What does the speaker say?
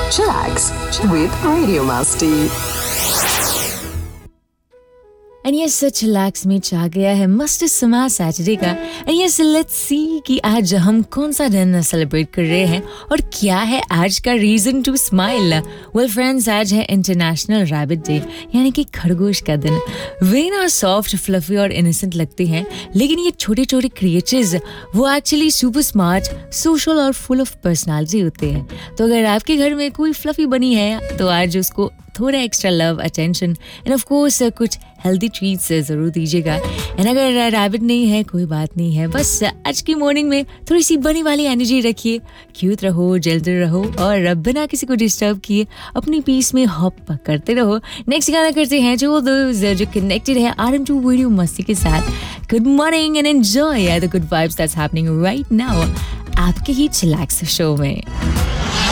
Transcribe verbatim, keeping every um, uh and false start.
Chillax with Radio Masti. And ये सच chillax में चाह गया है मस्त समा सैटरडे का. एंड यस लेट्स सी कि आज हम कौन सा दिन सेलिब्रेट कर रहे हैं और क्या है आज का reason to smile. Well friends, आज है इंटरनेशनल रैबिट डे यानी कि खरगोश का दिन. वे ना सॉफ्ट फ्लफी और इनोसेंट लगते हैं, लेकिन ये छोटे छोटे क्रिएचर्स वो एक्चुअली सुपर स्मार्ट, सोशल और फुल ऑफ पर्सनालिटी होते हैं. तो अगर आपके घर में कोई फ्लफी बनी है तो आज उसको थोड़ा extra love, attention end of course कुछ हेल्दी ट्रीट्स ज़रूर दीजिएगा. एंड अगर रैबिट नहीं है कोई बात नहीं है, बस आज की मॉर्निंग में थोड़ी सी बनी वाली एनर्जी रखिए, क्यूट रहो, जल्दी रहो और बिना किसी को डिस्टर्ब किए अपनी पीस में हॉप करते रहो. नेक्स्ट गाना करते हैं जो दोस्त जो कनेक्टेड है आर एम टू रेडियो मस्ती के साथ. Good morning and enjoy the good vibes that's happening right now आपके ही चिलैक्स शो में.